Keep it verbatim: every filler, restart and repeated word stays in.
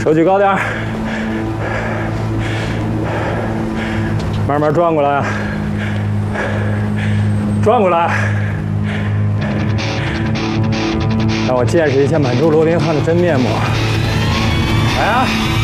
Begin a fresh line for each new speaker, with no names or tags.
手举高点儿，慢慢转过来，转过来。让我见识一下满洲罗宾汉的真面目。来啊！